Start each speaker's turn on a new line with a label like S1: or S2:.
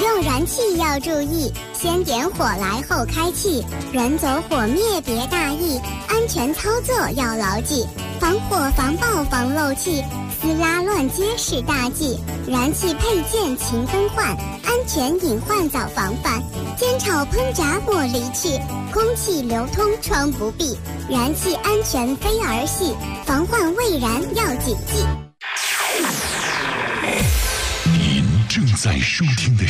S1: 用燃气要注意，先点火来后开气，人走火灭别大意，安全操作要牢记，防火防爆防漏气，撕拉乱接是大忌，燃气配件勤更换，安全隐患早防范，煎炒烹炸莫离去，空气流通窗不闭，燃气安全非儿戏，防患未然要谨记。
S2: 您正在收听的